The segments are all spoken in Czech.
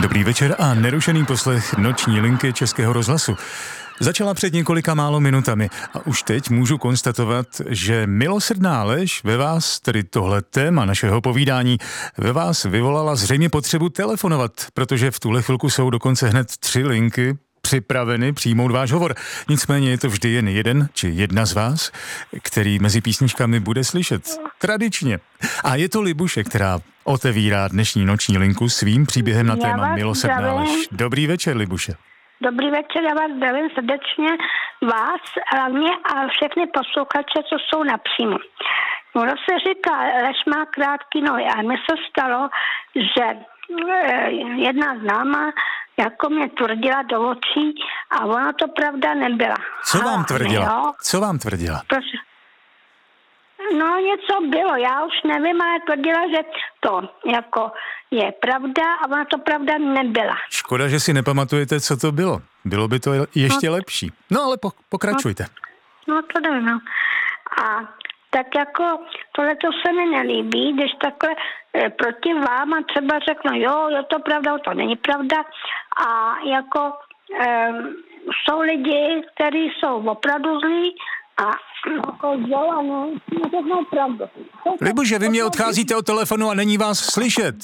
Dobrý večer a nerušený poslech noční linky Českého rozhlasu. Začala před několika málo minutami a už teď můžu konstatovat, že milosrdná lež ve vás, tedy tohle téma našeho povídání, ve vás vyvolala zřejmě potřebu telefonovat, protože v tuhle chvilku jsou dokonce hned 3 linky připraveny přijmout váš hovor. Nicméně je to vždy jen jeden či jedna z vás, který mezi písničkami bude slyšet. Tradičně. A je to Libuše, která otevírá dnešní noční linku svým příběhem na téma milosrdná lež. Dobrý večer, Libuše. Dobrý večer, já vás zdravím srdečně, vás hlavně a všechny posluchače, co jsou napřímo. Ono se říká, lež má krátký nohy a mi se stalo, že jedna známá jako mě tvrdila do očí a ona to pravda nebyla. Co vám tvrdila? Co vám tvrdila? Prosím. No něco bylo, já už nevím, ale tvrdila, že to jako je pravda a ona to pravda nebyla. Škoda, že si nepamatujete, co to bylo. Bylo by to ještě lepší. No ale pokračujte. No to nevím, no. A tak jako tohle to se mi nelíbí, když takhle proti vám a třeba řeknu, jo, je to pravda, to není pravda. A jako jsou lidi, kteří jsou opravdu zlí a jako jo, ano, neřeknou pravdu. Libuše, vy mě odcházíte od telefonu a není vás slyšet.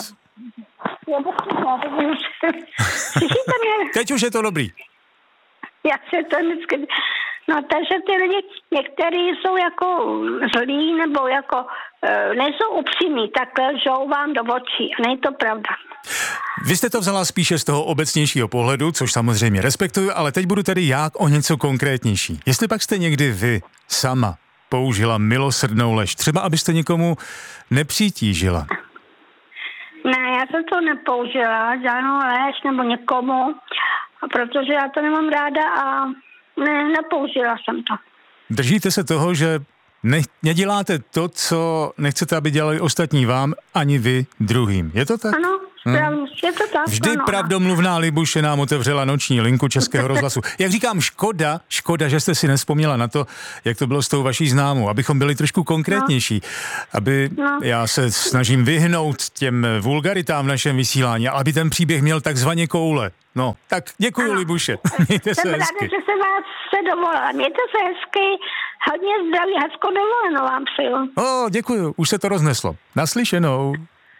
Slyšíte mě? Teď už je to dobrý. Já se to vždycky... No, takže ty lidi, někteří jsou jako zlí nebo jako nejsou upřímní, tak lžou vám do očí a není to pravda. Vy jste to vzala spíše z toho obecnějšího pohledu, což samozřejmě respektuju, ale teď budu tedy já o něco konkrétnější. Jestli pak jste někdy vy sama použila milosrdnou lež, třeba abyste někomu nepřitížila. Ne, já jsem to nepoužila, žádnou lež nebo někomu, protože já to nemám ráda a nepoužila jsem to. Držíte se toho, že neděláte to, co nechcete, aby dělali ostatní vám, ani vy druhým. Je to tak? Ano, je to tak. Vždy pravdomluvná Libuše nám otevřela noční linku Českého rozhlasu. Jak říkám, škoda, že jste si nevzpomněla na to, jak to bylo s tou vaší známou, abychom byli trošku konkrétnější, já se snažím vyhnout těm vulgaritám v našem vysílání, aby ten příběh měl takzvaně koule. No, tak děkuji, Libuše. Mějte se hezky. Jsem ráda, že se vás dovolila. Mějte se hezky, hodně zdraví, hezkou dovolenou vám přeju. Děkuji, už se to rozneslo. Naslyšenou.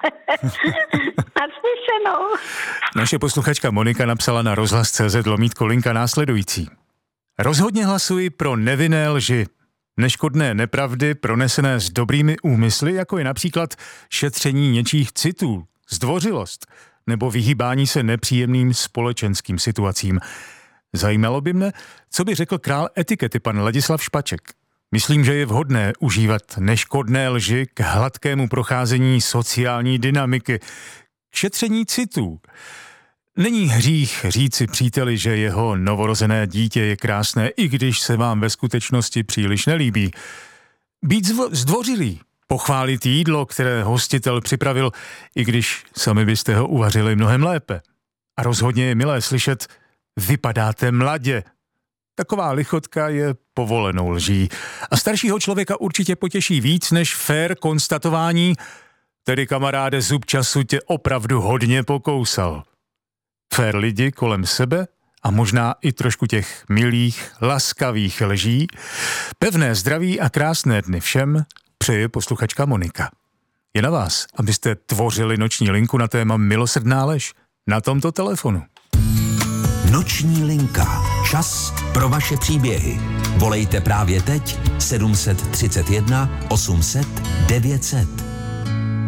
Naslyšenou. Naše posluchačka Monika napsala na rozhlas.cz/linka následující. Rozhodně hlasuji pro nevinné lži, neškodné nepravdy pronesené s dobrými úmysly, jako je například šetření něčích citů, zdvořilost nebo vyhýbání se nepříjemným společenským situacím. Zajímalo by mne, co by řekl král etikety pan Ladislav Špaček. Myslím, že je vhodné užívat neškodné lži k hladkému procházení sociální dynamiky, k šetření citů. Není hřích říci příteli, že jeho novorozené dítě je krásné, i když se vám ve skutečnosti příliš nelíbí. Být zdvořilý, pochválit jídlo, které hostitel připravil, i když sami byste ho uvařili mnohem lépe. A rozhodně je milé slyšet, vypadáte mladě. Taková lichotka je povolenou lží. A staršího člověka určitě potěší víc než fair konstatování, tedy kamaráde, zub času tě opravdu hodně pokousal. Fair lidi kolem sebe a možná i trošku těch milých, laskavých lží. Pevné zdraví a krásné dny všem přeje posluchačka Monika. Je na vás, abyste tvořili noční linku na téma milosrdná lež na tomto telefonu. Noční linka. Čas pro vaše příběhy. Volejte právě teď 731 800 900.